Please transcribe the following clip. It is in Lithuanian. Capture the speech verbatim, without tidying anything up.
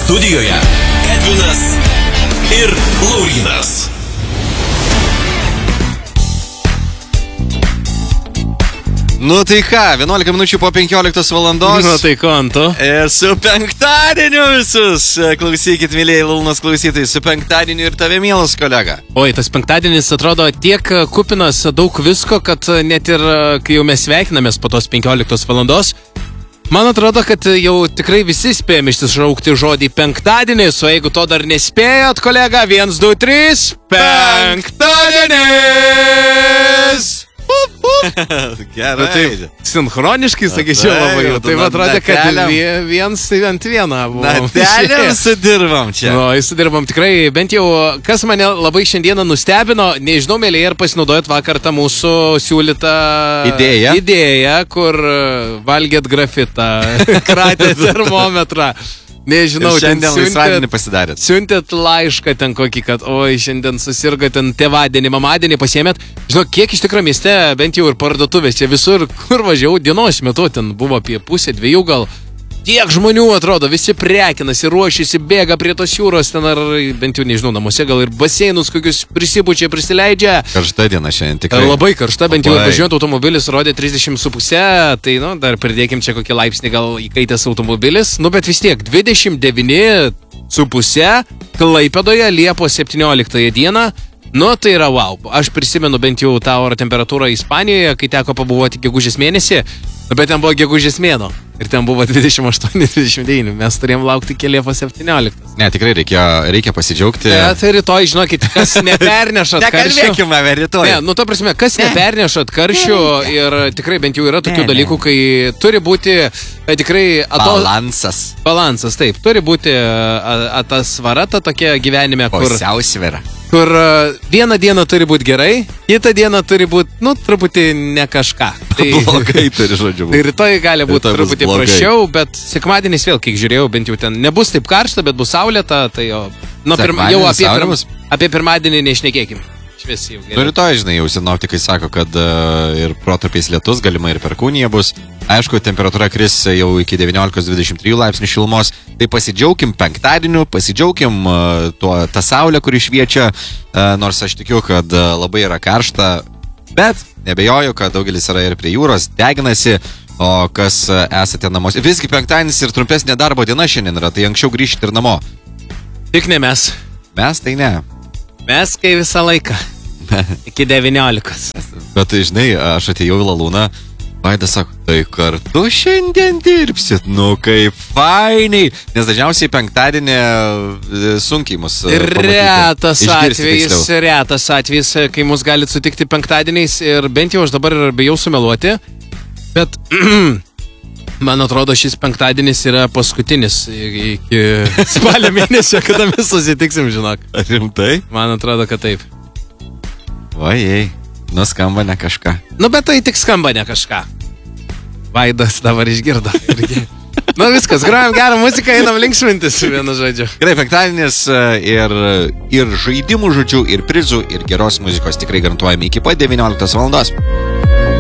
Studijoje Edvinas ir Laurynas. Nu tai ką, vienuolika minučių po penkioliktos valandos. Nu tai konto. Ir su penktadieniu visus. Klausykit, mėlyjei Laurynas klausytojai, su penktadieniu ir tave, mielas kolega. Oi, tas penktadienis atrodo tiek kupinas daug visko, kad net ir kai jau mes sveikinamės po tos penkioliktos valandos, man atrodo, kad jau tikrai visi spėjome išsišaukti žodį penktadienis, o jeigu to dar nespėjot, kolega, vienas, du, trys, penktadienis! Gerai. Taip, sinchroniškai, sakyčiau, labai jau. Tai atrodė, kad viens ant vieną buvo. Natelėm sudirbam čia. Nu, sudirbam tikrai, bent jau, kas mane labai šiandieną nustebino, nežinau, mėlyje, ar pasinaudojot vakar tą mūsų siūlytą idėją, idėją kur valgėt grafitą, kratėt termometrą. Nežinau, šiandien laisvadienį pasidarėt. Siuntėt laišką ten kokį, kad oi, šiandien susirgo ten tėvadienį, mamadienį pasiėmėt. Žinau, kiek iš tikrųjų mieste, bent jau ir parduotuvės, čia visur, kur važiavau dienos metu, ten buvo apie pusę, dviejų gal. Tiek žmonių atrodo, visi prekinasi, ruošiasi, bėga prie tos jūros, ten ar bent jau, nežinau, namuose gal ir baseinus kokius prisibučia, prisileidžia. Karšta diena šiandien tikrai. Labai karšta, bent jau važiuojant automobilis rodė trisdešimt su puse, tai, nu, dar pridėkim čia kokį laipsnį gal įkaitęs automobilis. Nu, bet vis tiek, dvidešimt devyni su puse Klaipėdoje Liepos septynioliktąją dieną. Nu, tai yra wow. Aš prisimenu bent jau tą oro temperatūrą Ispanijoje, kai teko pabuvoti gegužės mėnesį, bet ten buvo gegužės mėno. Ir ten buvo dvidešimt aštuoni dvidešimt devyni. Mes turėjom laukti iki Liepos septynioliktos. Ne, tikrai reikia, reikia pasidžiaugti. Ne, tai rytoj, žinokit, kas nepernešat karšių. Nekalbėkime apie rytoj. Ne, nu, to prasme, kas ne. nepernešat karšių ir tikrai bent jau yra tokių ne, dalykų, kai turi būti tikrai... Ato... Balansas. Balansas, taip. Turi būti atasvara ta tokia gyvenime, kur... Pusiausvyra. Kur vieną dieną turi būti gerai, kitą dieną turi būti, nu, truputį ne kažką. Tai, blogai turi, žodžiu. Tai rytoj gali būti truputį prašiau, bet sekmadienis vėl, kiek žiūrėjau, bent jau ten nebus taip karšta, bet bus saulėta, tai jau, nu, pirma, jau apie, pirma, apie pirmadienį neišnekėkim. Šviesi jau gerai. Nu, rytoj, žinai, jau sinoptikai sako, kad uh, ir protarpiais lietus, galima ir perkūnija bus. Aišku, temperatūra kris jau iki devyniolikos dvidešimt trijų laipsnių šilumos. Tai pasidžiaugim penktadieniu, pasidžiaugim uh, tuo, tą saulę, kuri šviečia, uh, nors aš tikiu, kad uh, labai yra karšta, bet nebejoju, kad daugelis yra ir prie jūros, deginasi, o kas uh, esate namuose. Visgi penktadienis ir trumpesnė darbo diena šiandien yra, tai anksčiau grįžti ir namo. Tik ne mes. Mes tai ne. Mes kai visą laiką. Iki devyniolikos. Bet, žinai, aš atėjau į Lalūną, Vaidas sako, tai kartu šiandien dirbsit, nu kaip fainiai, nes dažniausiai penktadienį sunkiai mus pamatyti. Retas atvejis, retas atvejis, kai mus galit sutikti penktadieniais ir bent jau aš dabar bijau sumeluoti, bet man atrodo šis penktadienis yra paskutinis iki spalio mėnesio, kada mes susitiksim, žinok. Rimtai? Man atrodo, kad taip. Vajei, nu skamba ne kažką. Nu, bet tai tik skamba ne kažką. Vaidas dabar išgirdo. Nu, viskas, grojam gerą muziką, einam linksmintis vienu žodžiu. Gerai, penktadienis ir, ir žaidimų žodžių, ir prizų, ir geros muzikos tikrai garantuojame iki pat devynioliktos valandos.